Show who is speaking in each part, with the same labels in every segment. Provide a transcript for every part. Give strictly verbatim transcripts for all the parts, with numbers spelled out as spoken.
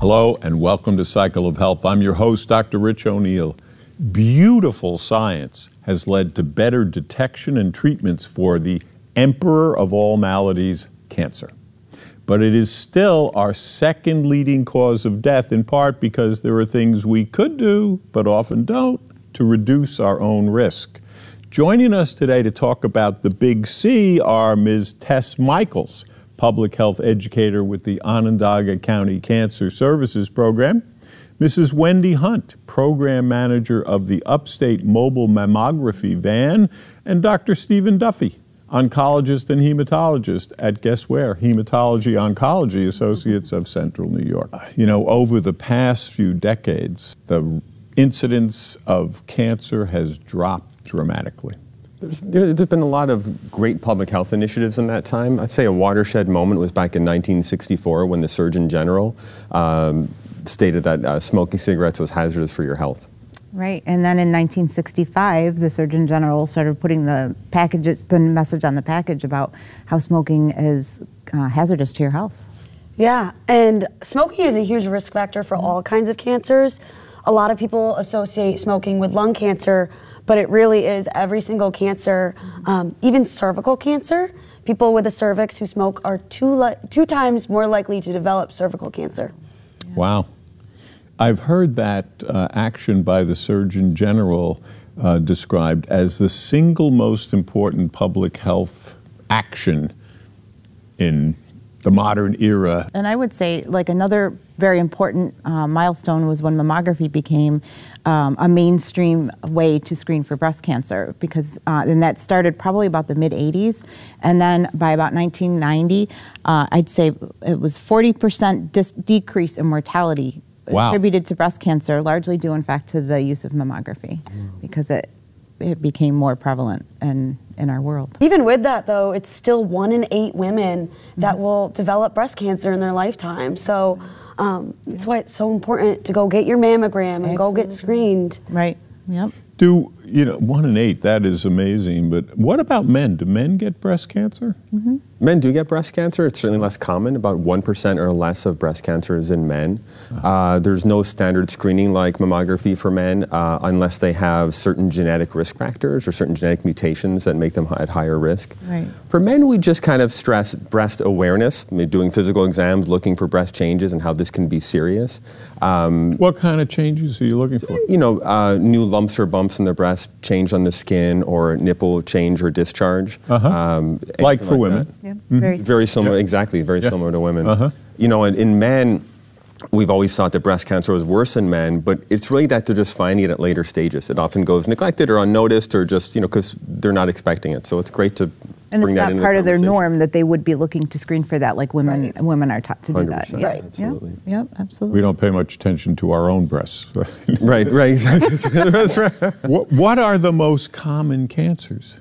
Speaker 1: Hello and welcome to Cycle of Health. I'm your host, Doctor Rich O'Neill. Beautiful science has led to better detection and treatments for the emperor of all maladies, cancer. But it is still our second leading cause of death, in part because there are things we could do, but often don't, to reduce our own risk. Joining us today to talk about the big C are Miz Tess Michaels, public health educator with the Onondaga County Cancer Services Program, Missus Wendy Hunt, program manager of the Upstate Mobile Mammography Van, and Doctor Stephen Duffy, oncologist and hematologist at, guess where, Hematology Oncology Associates of Central New York. You know, over the past few decades, the incidence of cancer has dropped dramatically.
Speaker 2: There's, there's been a lot of great public health initiatives in that time. I'd say a watershed moment was back in nineteen sixty-four when the Surgeon General um, stated that uh, smoking cigarettes was hazardous for your health.
Speaker 3: Right, and then in nineteen sixty-five, the Surgeon General started putting the packages, the message on the package about how smoking is uh, hazardous to your health.
Speaker 4: Yeah, and smoking is a huge risk factor for all kinds of cancers. A lot of people associate smoking with lung cancer, but it really is every single cancer, um, even cervical cancer. People with a cervix who smoke are two, li- two times more likely to develop cervical cancer.
Speaker 1: Yeah. Wow. I've heard that uh, action by the Surgeon General uh, described as the single most important public health action in the modern era.
Speaker 3: And I would say, like, another very important uh, milestone was when mammography became um, a mainstream way to screen for breast cancer, because uh, and that started probably about the mid eighties, and then by about nineteen ninety, uh, I'd say it was forty percent dis- decrease in mortality.
Speaker 1: Wow.
Speaker 3: Attributed to breast cancer, largely due in fact to the use of mammography, mm. because it it became more prevalent in, in our world.
Speaker 4: Even with that, though, it's still one in eight women mm-hmm. that will develop breast cancer in their lifetime. So um, yeah. that's why it's so important to go get your mammogram and Absolutely. Go get screened.
Speaker 3: Right, yep.
Speaker 1: Do, you know, one in eight, that is amazing, but what about men? Do men get breast cancer?
Speaker 2: Mm-hmm. Men do get breast cancer. It's certainly less common. About one percent or less of breast cancer is in men. Uh-huh. Uh, there's no standard screening like mammography for men uh, unless they have certain genetic risk factors or certain genetic mutations that make them at higher risk.
Speaker 3: Right.
Speaker 2: For men, we just kind of stress breast awareness, doing physical exams, looking for breast changes and how this can be serious.
Speaker 1: Um, what kind of changes are you looking for?
Speaker 2: You know, uh, new lumps or bumps in the breast, change on the skin, or nipple change or discharge.
Speaker 1: Uh-huh. Um, like for like women.
Speaker 3: Yeah,
Speaker 1: mm-hmm.
Speaker 3: very,
Speaker 2: very similar,
Speaker 1: yeah.
Speaker 2: exactly, very
Speaker 1: yeah.
Speaker 2: similar to women.
Speaker 1: Uh-huh.
Speaker 2: You know, in, in men, we've always thought that breast cancer was worse in men, but it's really that they're just finding it at later stages. It often goes neglected or unnoticed or just, you know, because they're not expecting it. So it's great to
Speaker 3: and
Speaker 2: bring that
Speaker 3: into
Speaker 2: into
Speaker 3: And it's not part
Speaker 2: the
Speaker 3: of their norm that they would be looking to screen for that, like women right. women are taught to do that.
Speaker 2: Yeah.
Speaker 4: Right.
Speaker 2: Absolutely.
Speaker 3: Yep, yep, absolutely.
Speaker 1: We don't pay much attention to our own breasts.
Speaker 2: right, right, exactly. That's right.
Speaker 1: What, what are the most common cancers?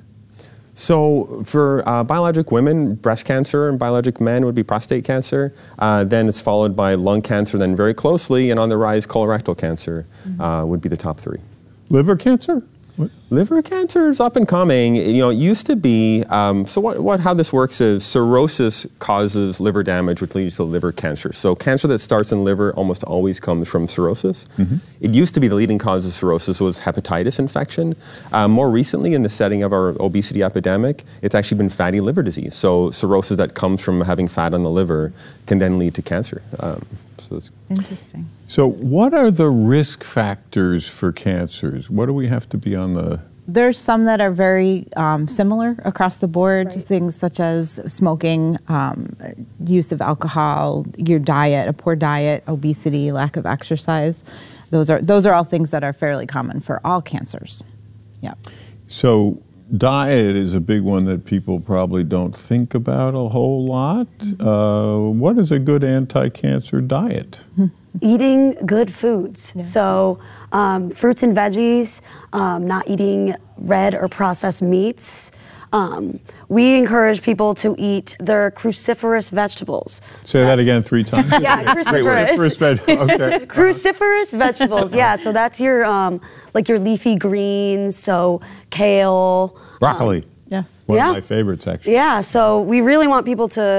Speaker 2: So for uh, biologic women, breast cancer, and biologic men would be prostate cancer. Uh, then it's followed by lung cancer, then very closely, and on the rise, colorectal cancer mm-hmm. uh, would be the top three.
Speaker 1: Liver cancer?
Speaker 2: What? Liver cancer is up and coming. You know, it used to be, um, so what, what, how this works is cirrhosis causes liver damage, which leads to liver cancer. So cancer that starts in liver almost always comes from cirrhosis. Mm-hmm. It used to be the leading cause of cirrhosis was hepatitis infection. Uh, more recently, in the setting of our obesity epidemic, it's actually been fatty liver disease. So cirrhosis that comes from having fat on the liver can then lead to cancer. Um, so it's
Speaker 3: Interesting.
Speaker 1: So what are the risk factors for cancers? What do we have to be on the...
Speaker 3: There's some that are very um, similar across the board, right. Things such as smoking, um, use of alcohol, your diet, a poor diet, obesity, lack of exercise. Those are those are all things that are fairly common for all cancers. Yeah.
Speaker 1: So diet is a big one that people probably don't think about a whole lot. Mm-hmm. Uh, what is a good anti-cancer diet?
Speaker 4: Eating good foods. Yeah. So um, fruits and veggies, um, not eating red or processed meats. Um, we encourage people to eat their cruciferous vegetables.
Speaker 1: Say that's, that again three times.
Speaker 4: Yeah, cruciferous.
Speaker 1: Okay.
Speaker 4: Cruciferous vegetables, yeah. So that's your, um, like your leafy greens, so kale.
Speaker 1: Broccoli.
Speaker 3: Um, yes.
Speaker 1: One
Speaker 4: yeah.
Speaker 1: of my favorites, actually.
Speaker 4: Yeah, so we really want people to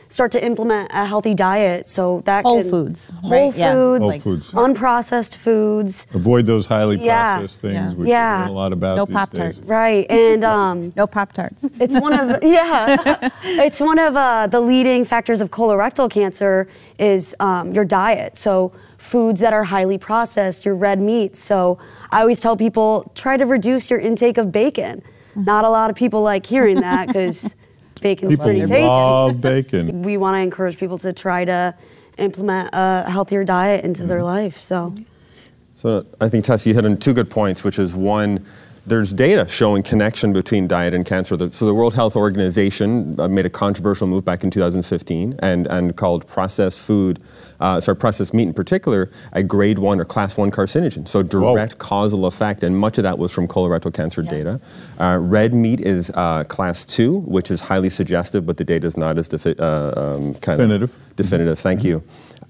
Speaker 4: start to implement a healthy diet. So that
Speaker 3: Whole
Speaker 4: can,
Speaker 3: foods,
Speaker 4: whole
Speaker 3: right? Yeah.
Speaker 4: foods,
Speaker 1: Whole foods.
Speaker 4: unprocessed foods.
Speaker 1: Avoid those highly
Speaker 4: Yeah.
Speaker 1: processed things,
Speaker 3: Yeah.
Speaker 1: which
Speaker 4: Yeah.
Speaker 1: we learn a lot about
Speaker 3: No
Speaker 1: these
Speaker 3: Pop-Tarts.
Speaker 1: days.
Speaker 4: Right, and um,
Speaker 3: No Pop-Tarts.
Speaker 4: it's one of yeah, it's one of uh, the leading factors of colorectal cancer is um, your diet. So foods that are highly processed, your red meats. So I always tell people try to reduce your intake of bacon. Not a lot of people like hearing that because bacon's
Speaker 1: People
Speaker 4: pretty tasty.
Speaker 1: love bacon.
Speaker 4: We want to encourage people to try to implement a healthier diet into their life. So.
Speaker 2: So I think, Tess, you hit on two good points, which is one, there's data showing connection between diet and cancer. The- So the World Health Organization uh, made a controversial move back in two thousand fifteen and, and called processed food, uh, sorry, processed meat in particular, a grade one or class one carcinogen. So direct
Speaker 1: Whoa.
Speaker 2: causal effect, and much of that was from colorectal cancer data. Uh, red meat is uh, class two, which is highly suggestive, but the data is not as defi- uh, um, kind
Speaker 1: Definitive.
Speaker 2: of definitive. Thank you.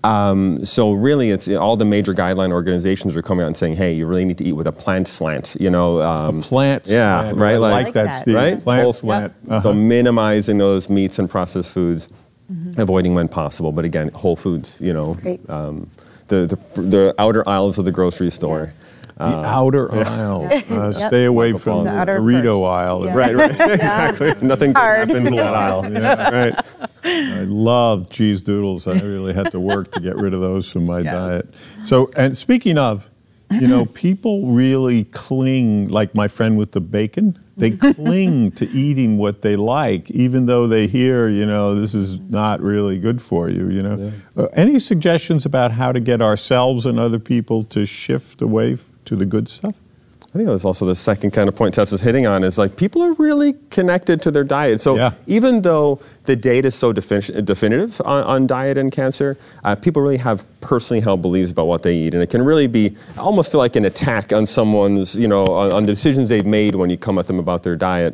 Speaker 2: Um, so really, it's all the major guideline organizations are coming out and saying, "Hey, you really need to eat with a plant slant." You know, um,
Speaker 1: Plant
Speaker 2: yeah,
Speaker 1: slant.
Speaker 2: right,
Speaker 1: I
Speaker 2: like-
Speaker 1: like,
Speaker 3: like
Speaker 1: that,
Speaker 3: that.
Speaker 1: Steve.
Speaker 2: right?
Speaker 1: Plant
Speaker 2: Whole-
Speaker 1: slant.
Speaker 3: Yep.
Speaker 1: Uh-huh.
Speaker 2: So minimizing those meats and processed foods, avoiding when possible. But again, whole foods. You know,
Speaker 4: Great.
Speaker 2: um, the, the the outer aisles of the grocery store.
Speaker 1: The outer aisle. Uh, Stay away from the,
Speaker 3: The outer
Speaker 1: Dorito
Speaker 3: first.
Speaker 1: aisle.
Speaker 3: Yeah.
Speaker 2: Right, right, exactly. Nothing good
Speaker 3: hard.
Speaker 2: happens in that aisle.
Speaker 1: Yeah.
Speaker 2: Right.
Speaker 1: I love cheese doodles. I really had to work to get rid of those from my
Speaker 3: Yes.
Speaker 1: diet. So, and speaking of, you know, people really cling, like my friend with the bacon, they cling to eating what they like, even though they hear, you know, this is not really good for you, you know. Uh, any suggestions about how to get ourselves and other people to shift away f- to the good stuff?
Speaker 2: I think it was also the second kind of point Tess was hitting on is like people are really connected to their diet. So
Speaker 1: Yeah.
Speaker 2: even though the data is so defi- definitive on, on diet and cancer, uh, people really have personally held beliefs about what they eat. And it can really be, I almost feel like an attack on someone's, you know, on, on the decisions they've made when you come at them about their diet.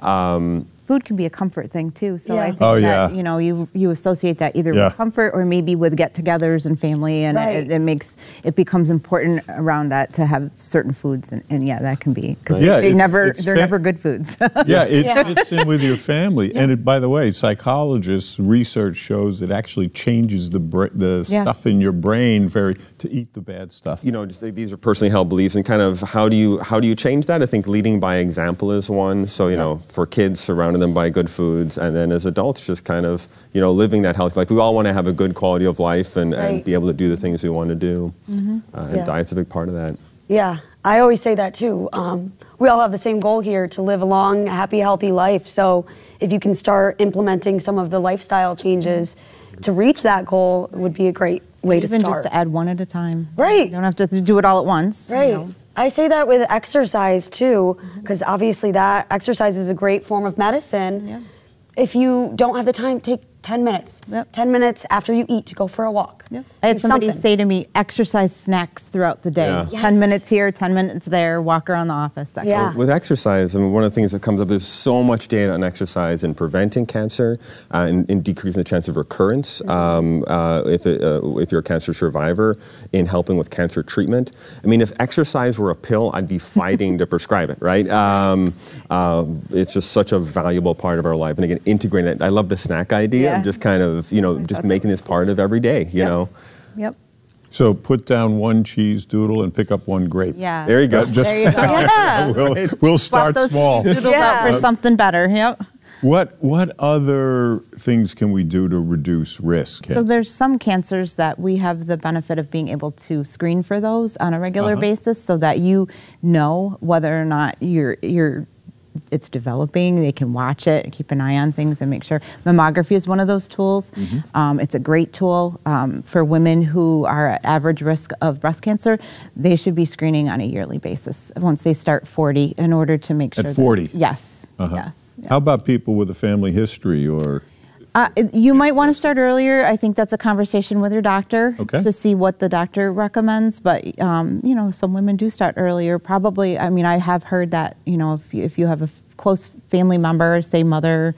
Speaker 2: Um,
Speaker 3: Food can be a comfort thing too. So
Speaker 4: Yeah.
Speaker 3: I think
Speaker 1: Oh,
Speaker 3: that
Speaker 1: yeah.
Speaker 3: you know you you associate that either
Speaker 1: Yeah.
Speaker 3: with comfort or maybe with get-togethers and family, and
Speaker 4: Right.
Speaker 3: it, it makes it becomes important around that to have certain foods, and, and yeah, that can be because
Speaker 1: Yeah,
Speaker 3: they
Speaker 1: it's-
Speaker 3: never
Speaker 1: it's
Speaker 3: they're
Speaker 1: fa-
Speaker 3: never good foods.
Speaker 1: Yeah, it fits in with your family. And it, by the way, psychologists, research shows it actually changes the bra- the
Speaker 3: Yes.
Speaker 1: stuff in your brain very to eat the bad stuff.
Speaker 2: you know, just like these are personally held beliefs, and kind of how do you how do you change that? I think leading by example is one. So you know, for kids, surrounding them by good foods, and then as adults, just kind of you know living that healthy life. We all want to have a good quality of life and, and
Speaker 4: Right.
Speaker 2: be able to do the things we want to do, uh, and
Speaker 4: Yeah.
Speaker 2: diet's a big part of that.
Speaker 4: Yeah, I always say that too. Um, we all have the same goal here to live a long, happy, healthy life. So if you can start implementing some of the lifestyle changes to reach that goal, it would be a great way to
Speaker 3: Even
Speaker 4: start.
Speaker 3: just to add one at a time.
Speaker 4: Right.
Speaker 3: You don't have to do it all at once. you
Speaker 4: Right.
Speaker 3: know.
Speaker 4: I say that with exercise too, because obviously that exercise is a great form of medicine.
Speaker 3: Yeah.
Speaker 4: If you don't have the time, take ten minutes.
Speaker 3: Yep.
Speaker 4: ten minutes after you eat to go for a walk.
Speaker 3: Yeah. I had
Speaker 4: Do
Speaker 3: somebody
Speaker 4: something.
Speaker 3: say to me, exercise snacks throughout the day.
Speaker 2: Yeah.
Speaker 4: Yes.
Speaker 3: ten minutes here, ten minutes there, walk around the office. That
Speaker 4: Yeah.
Speaker 3: kind of-
Speaker 2: With exercise, I mean, one of the things that comes up, there's so much data on exercise in preventing cancer uh, and, and decreasing the chance of recurrence um, uh, if, it, uh, if you're a cancer survivor, in helping with cancer treatment. I mean, if exercise were a pill, I'd be fighting to prescribe it, right? Um, uh, it's just such a valuable part of our life. And again, integrating it. I love the snack idea
Speaker 3: Yeah.
Speaker 2: of just kind of, you know, just making this part of every day, you
Speaker 3: Yep.
Speaker 2: know?
Speaker 3: Yep.
Speaker 1: So put down one cheese doodle and pick up one grape.
Speaker 3: Yeah.
Speaker 2: There you go.
Speaker 1: That just
Speaker 3: There you go.
Speaker 4: Yeah.
Speaker 1: we'll, we'll
Speaker 3: Swap
Speaker 1: start
Speaker 3: those
Speaker 1: small.
Speaker 3: cheese doodles
Speaker 4: Yeah.
Speaker 3: out for something better. Yep.
Speaker 1: What what other things can we do to reduce risk?
Speaker 3: So there's some cancers that we have the benefit of being able to screen for those on a regular
Speaker 1: Uh-huh.
Speaker 3: basis, so that you know whether or not you're you're it's developing. They can watch it and keep an eye on things and make sure. Mammography is one of those tools. Um, it's a great tool um, for women who are at average risk of breast cancer. They should be screening on a yearly basis once they start forty in order to make
Speaker 1: At
Speaker 3: sure.
Speaker 1: forty?
Speaker 3: That, yes.
Speaker 1: Uh-huh.
Speaker 3: Yes. yeah.
Speaker 1: How about people with a family history or
Speaker 3: Uh, it- you might want to start earlier. I think that's a conversation with your doctor
Speaker 1: Okay.
Speaker 3: to see what the doctor recommends. But um, you know, some women do start earlier. Probably, I mean, I have heard that you know, if you, if you have a f- close family member, say mother,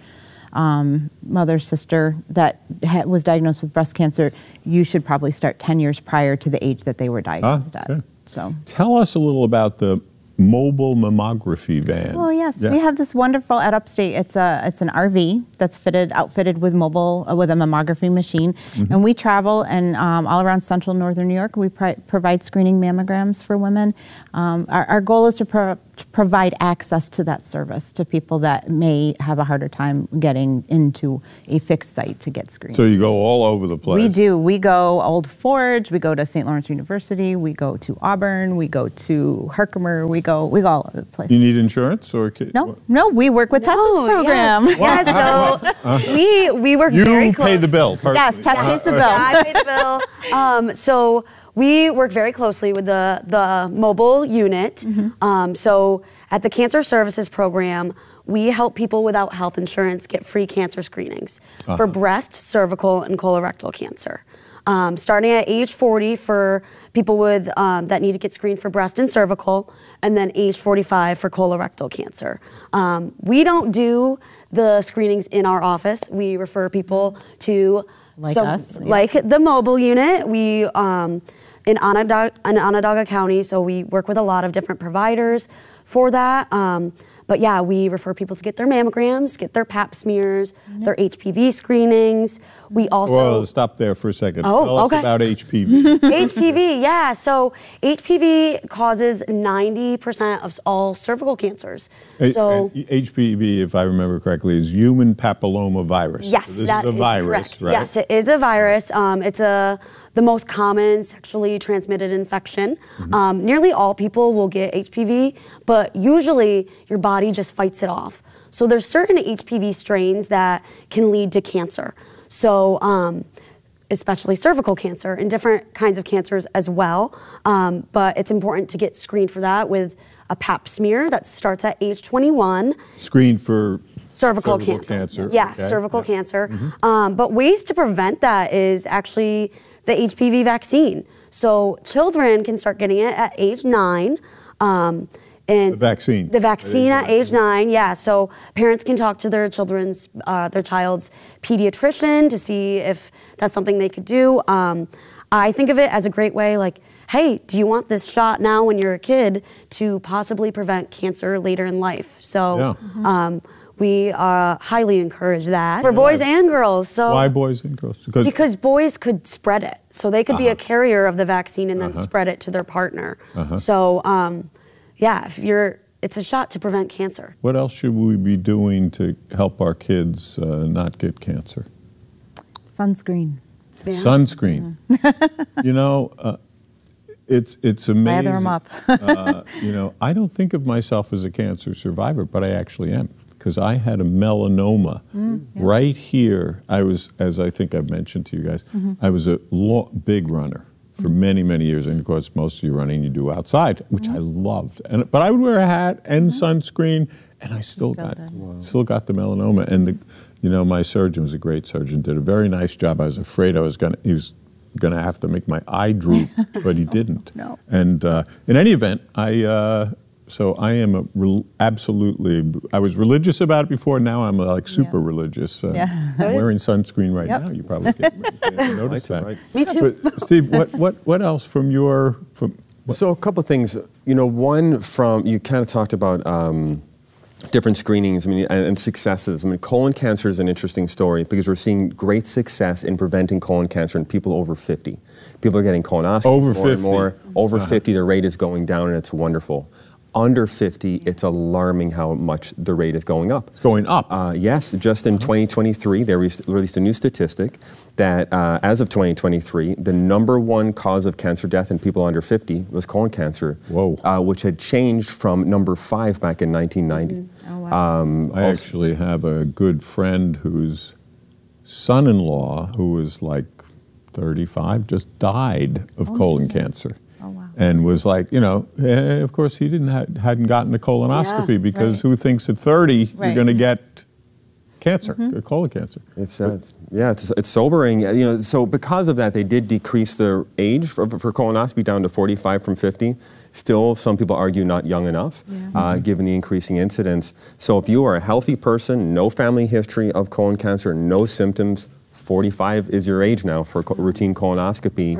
Speaker 3: um, mother, sister, that ha- was diagnosed with breast cancer, you should probably start ten years prior to the age that they were diagnosed
Speaker 1: okay.
Speaker 3: at. So
Speaker 1: tell us a little about the mobile mammography van.
Speaker 3: Oh yes,
Speaker 1: Yeah.
Speaker 3: we have this wonderful at Upstate. It's a it's an R V that's fitted outfitted with mobile uh, with a mammography machine,
Speaker 1: Mm-hmm.
Speaker 3: and we travel and um, all around central northern New York. We pri- provide screening mammograms for women. Um, our, our goal is to, pro- to provide access to that service to people that may have a harder time getting into a fixed site to get screened.
Speaker 1: So you go all over the place.
Speaker 3: We do. We go Old Forge. We go to Saint Lawrence University. We go to Auburn. We go to Herkimer. We go. We go all over the place.
Speaker 1: You need insurance or ca-
Speaker 3: No, no. We work with Tessa's
Speaker 4: No,
Speaker 3: program.
Speaker 4: Yes, yes, so we we work
Speaker 1: You
Speaker 4: very
Speaker 1: pay
Speaker 4: close.
Speaker 1: the bill.
Speaker 3: Yes,
Speaker 1: personally.
Speaker 3: Tess pays the bill.
Speaker 4: Yeah, I pay the bill. Um, so we work very closely with the the mobile unit.
Speaker 3: Mm-hmm.
Speaker 4: Um, so at the Cancer Services Program, we help people without health insurance get free cancer screenings for breast, cervical, and colorectal cancer. Um, starting at age forty for people with um, that need to get screened for breast and cervical, and then age forty-five for colorectal cancer. Um, we don't do the screenings in our office. We refer people to
Speaker 3: Like
Speaker 4: some-
Speaker 3: us, yeah.
Speaker 4: like the mobile unit. We um, in Onondaga, in Onondaga County, so we work with a lot of different providers for that. Um, But yeah, we refer people to get their mammograms, get their pap smears, their H P V screenings. We also
Speaker 1: Well, stop there for a second.
Speaker 4: Oh,
Speaker 1: Tell us
Speaker 4: okay.
Speaker 1: about H P V.
Speaker 4: H P V, yeah. So H P V causes ninety percent of all cervical cancers.
Speaker 1: A-
Speaker 4: So
Speaker 1: and H P V, if I remember correctly, is human papilloma virus.
Speaker 4: yes,
Speaker 1: So this
Speaker 4: that
Speaker 1: is a virus,
Speaker 4: correct.
Speaker 1: right?
Speaker 4: Yes, it is a virus. Um, it's a the most common sexually transmitted infection.
Speaker 1: Mm-hmm.
Speaker 4: Um, nearly all people will get H P V, but usually your body just fights it off. So there's certain H P V strains that can lead to cancer. So um, especially cervical cancer and different kinds of cancers as well. Um, but it's important to get screened for that with a pap smear that starts at age twenty-one.
Speaker 1: Screened for
Speaker 4: Cervical,
Speaker 1: cervical
Speaker 4: cancer.
Speaker 1: cancer,
Speaker 4: Yeah,
Speaker 1: okay,
Speaker 4: cervical
Speaker 1: yeah.
Speaker 4: cancer. Um, but ways to prevent that is actually the H P V vaccine. So children can start getting it at age nine. Um, and
Speaker 1: The vaccine.
Speaker 4: The vaccine
Speaker 1: At
Speaker 4: at
Speaker 1: age
Speaker 4: age nine, yeah. So parents can talk to their children's, uh, their child's pediatrician to see if that's something they could do. Um, I think of it as a great way, like, hey, do you want this shot now when you're a kid to possibly prevent cancer later in life? So
Speaker 1: Yeah.
Speaker 4: um, we uh, highly encourage that for boys and girls. So
Speaker 1: Why boys and girls? Because
Speaker 4: because boys could spread it, so they could be a
Speaker 1: Uh-huh.
Speaker 4: carrier of the vaccine and then
Speaker 1: Uh-huh.
Speaker 4: spread it to their partner.
Speaker 1: Uh-huh.
Speaker 4: So um, yeah, if you're, it's a shot to prevent cancer.
Speaker 1: what else should we be doing to help our kids uh, not get cancer?
Speaker 3: Sunscreen.
Speaker 4: Yeah.
Speaker 1: Sunscreen. you know, uh, it's it's amazing.
Speaker 3: Lather 'em up.
Speaker 1: uh, you know, I don't think of myself as a cancer survivor, but I actually am because I had a melanoma right here. I was, as I think I've mentioned to you guys, I was a lo- big runner for many many years, and of course, most of your running you do outside, which I loved. And but I would wear a hat and sunscreen, and I still,
Speaker 3: Still
Speaker 1: got
Speaker 3: did.
Speaker 1: still got the melanoma. And the, you know, my surgeon was a great surgeon, did a very nice job. I was afraid I was gonna he was gonna have to make my eye droop, but he didn't.
Speaker 3: No.
Speaker 1: And uh, in any event, I uh, so I am a rel- absolutely. I was religious about it before. Now I'm uh, like super
Speaker 3: Yeah.
Speaker 1: religious. Uh,
Speaker 3: Yeah.
Speaker 1: I'm wearing sunscreen right
Speaker 3: Yep.
Speaker 1: now. You probably didn't, didn't notice that.
Speaker 2: Right.
Speaker 4: Me too.
Speaker 1: But Steve, what what what else from your from?
Speaker 2: So a couple of things, you know, one from, you kind of talked about um, different screenings, I mean, and, and successes. I mean, colon cancer is an interesting story because we're seeing great success in preventing colon cancer in people over fifty. People are getting colonoscopies
Speaker 1: Over
Speaker 2: more and
Speaker 1: fifty.
Speaker 2: more. Over
Speaker 1: Uh-huh.
Speaker 2: fifty, the rate is going down, and it's wonderful. Under fifty, it's alarming how much the rate is going up.
Speaker 1: It's going up.
Speaker 2: Uh, yes, just in twenty twenty-three, they re- released a new statistic that uh, as of twenty twenty-three, the number one cause of cancer death in people under fifty was colon cancer,
Speaker 1: Whoa.
Speaker 2: Uh, which had changed from number five back in nineteen ninety.
Speaker 3: Oh, wow.
Speaker 2: Um,
Speaker 1: I
Speaker 2: also-
Speaker 1: actually have a good friend whose son-in-law, who was like thirty-five, just died of colon cancer.
Speaker 3: Oh, wow.
Speaker 1: And was like, you know, eh, of course he didn't ha- hadn't gotten a colonoscopy
Speaker 4: Yeah,
Speaker 1: because
Speaker 3: right.
Speaker 1: who thinks at thirty you're
Speaker 3: Right.
Speaker 1: going to get cancer, colon cancer?
Speaker 2: It's uh, yeah, it's, it's sobering. Uh, You know, so because of that, they did decrease the age for, for colonoscopy down to forty-five from fifty. Still, some people argue not young enough, uh, given the increasing incidence. So if you are a healthy person, no family history of colon cancer, no symptoms, forty-five is your age now for co- routine colonoscopy.
Speaker 4: Right.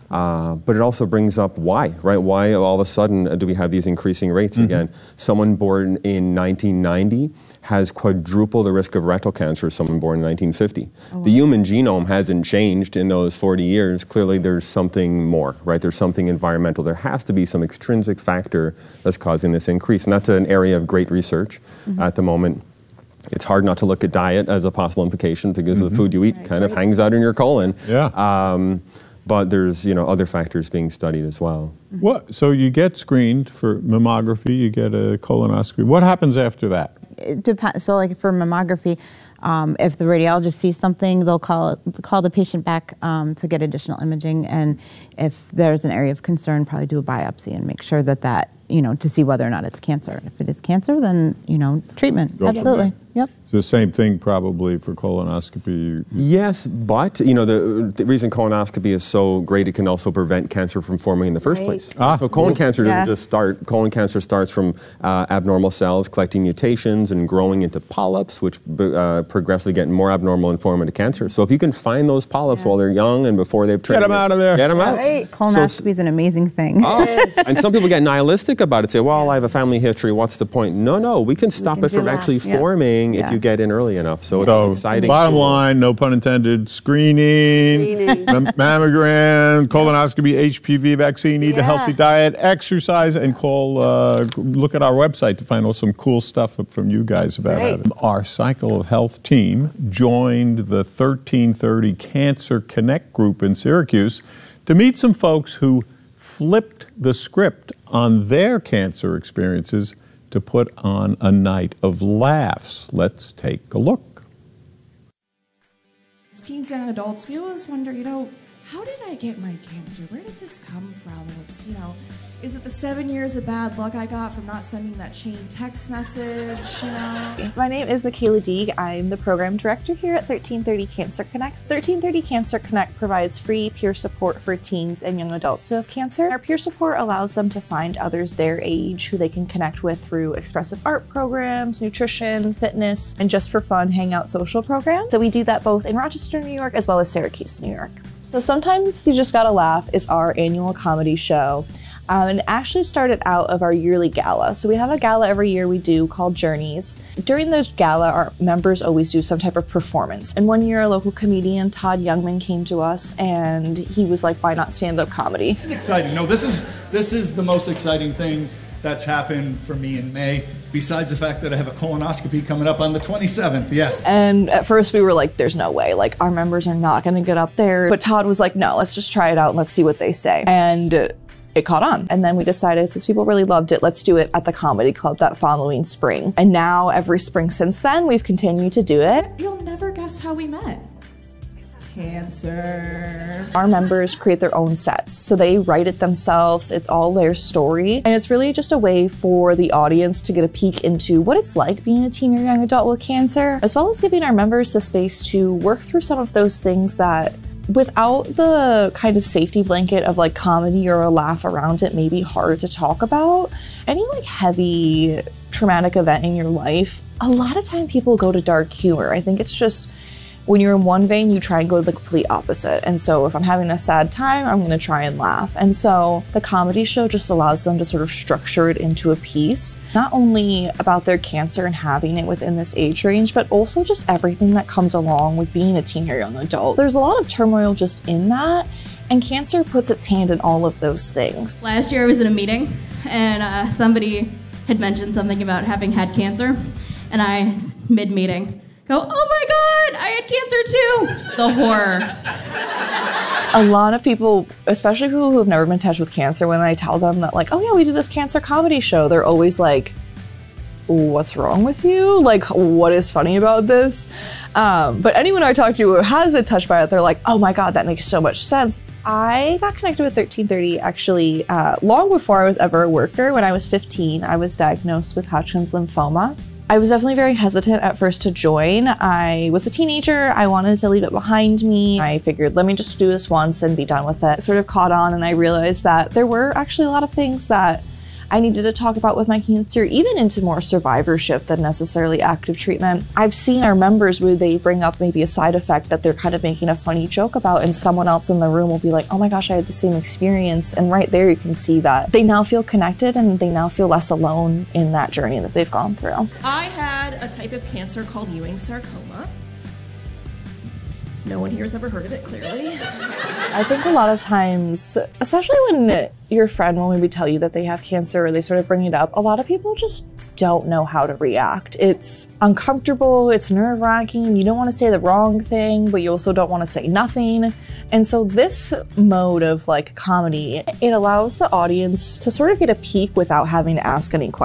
Speaker 2: Uh, but it also brings up why, right? Why all of a sudden do we have these increasing rates mm-hmm. again? Someone born in nineteen ninety has quadruple the risk of rectal cancer as someone born in nineteen fifty. Oh, wow. The human genome hasn't changed in those forty years. Clearly there's something more, right? There's something environmental. There has to be some extrinsic factor that's causing this increase. And that's an area of great research mm-hmm. at the moment. It's hard not to look at diet as a possible implication because mm-hmm. the food you eat right, kind right. of hangs out in your colon.
Speaker 1: Yeah.
Speaker 2: Um, but there's, you know, other factors being studied as well.
Speaker 1: What? So you get screened for mammography, you get a colonoscopy. What happens after that?
Speaker 3: It depends. So, like for mammography, um, if the radiologist sees something, they'll call call the patient back um, to get additional imaging, and if there's an area of concern, probably do a biopsy and make sure that that you know to see whether or not it's cancer. If it is cancer, then you know treatment.
Speaker 1: Go
Speaker 3: Absolutely. Yep.
Speaker 1: It's the same thing probably for colonoscopy.
Speaker 2: Yes, but you know the, the reason colonoscopy is so great, it can also prevent cancer from forming in the first right. place.
Speaker 1: Ah.
Speaker 2: So colon cancer doesn't
Speaker 3: yes.
Speaker 2: just start. Colon cancer starts from uh, abnormal cells collecting mutations and growing into polyps, which uh, progressively get more abnormal and form into cancer. So if you can find those polyps yes. while they're young and before they've turned,
Speaker 1: get them out of there.
Speaker 2: Get them out.
Speaker 3: Right. Colonoscopy so, is an amazing thing.
Speaker 2: Oh, and some people get nihilistic about it. Say, "Well, I have a family history. What's the point?" No, no, we can stop we can it from less. actually yeah. forming yeah. if you get in early enough. So,
Speaker 1: so
Speaker 2: it's exciting.
Speaker 1: Bottom line, no pun intended, screening, screening. mammogram, colonoscopy, H P V vaccine, eat yeah. a healthy diet, exercise, and call, uh, look at our website to find out some cool stuff from you guys about
Speaker 4: right.
Speaker 1: it. Our Cycle of Health team joined the thirteen thirty Cancer Connect group in Syracuse to meet some folks who flipped the script on their cancer experiences to put on a night of laughs. Let's take a look.
Speaker 5: As teens, young adults, we always wonder, you know, how did I get my cancer? Where did this come from? It's, you know, is it the seven years of bad luck I got from not sending that chain text message, you know?
Speaker 6: My name is Michaela Deeg. I'm the program director here at thirteen thirty Cancer Connect. thirteen thirty Cancer Connect provides free peer support for teens and young adults who have cancer. Our peer support allows them to find others their age who they can connect with through expressive art programs, nutrition, fitness, and just for fun hangout social programs. So we do that both in Rochester, New York, as well as Syracuse, New York. So Sometimes You Just Gotta Laugh is our annual comedy show. Um, and it actually started out of our yearly gala. So we have a gala every year we do called Journeys. During the gala, our members always do some type of performance. And one year, a local comedian, Todd Youngman, came to us and he was like, why not stand-up comedy?
Speaker 7: This is exciting. No, this is, this is the most exciting thing that's happened for me in May, besides the fact that I have a colonoscopy coming up on the twenty-seventh, yes.
Speaker 6: And at first we were like, there's no way, like our members are not gonna get up there. But Todd was like, no, let's just try it out and let's see what they say. And it caught on. And then we decided, since people really loved it, let's do it at the Comedy Club that following spring. And now every spring since then, we've continued to do it.
Speaker 5: You'll never guess how we met. Cancer.
Speaker 6: Our members create their own sets, so they write it themselves. It's all their story, and it's really just a way for the audience to get a peek into what it's like being a teen or young adult with cancer, as well as giving our members the space to work through some of those things that, without the kind of safety blanket of like comedy or a laugh around it, may be hard to talk about. Any like heavy traumatic event in your life, a lot of time people go to dark humor. I think it's just, when you're in one vein, you try and go to the complete opposite. And so if I'm having a sad time, I'm gonna try and laugh. And so the comedy show just allows them to sort of structure it into a piece, not only about their cancer and having it within this age range, but also just everything that comes along with being a teen or young adult. There's a lot of turmoil just in that, and cancer puts its hand in all of those things.
Speaker 8: Last year I was in a meeting and uh, somebody had mentioned something about having had cancer, and I, mid-meeting, go, oh my God, I had cancer too. The horror.
Speaker 6: A lot of people, especially people who have never been in touch with cancer, when I tell them that like, oh yeah, we do this cancer comedy show, they're always like, what's wrong with you? Like, what is funny about this? Um, but anyone I talk to who has been touched by it, they're like, oh my God, that makes so much sense. I got connected with thirteen thirty actually uh, long before I was ever a worker. When I was fifteen, I was diagnosed with Hodgkin's lymphoma. I was definitely very hesitant at first to join. I was a teenager. I wanted to leave it behind me. I figured, let me just do this once and be done with it. It sort of caught on, and I realized that there were actually a lot of things that I needed to talk about with my cancer, even into more survivorship than necessarily active treatment. I've seen our members where they bring up maybe a side effect that they're kind of making a funny joke about, and someone else in the room will be like, oh my gosh, I had the same experience. And right there you can see that they now feel connected and they now feel less alone in that journey that they've gone through.
Speaker 9: I had a type of cancer called Ewing's sarcoma. No one here has ever heard of it, clearly.
Speaker 6: I think a lot of times, especially when your friend will maybe tell you that they have cancer or they sort of bring it up, a lot of people just don't know how to react. It's uncomfortable, it's nerve-wracking, you don't want to say the wrong thing, but you also don't want to say nothing. And so this mode of like comedy, it allows the audience to sort of get a peek without having to ask any questions.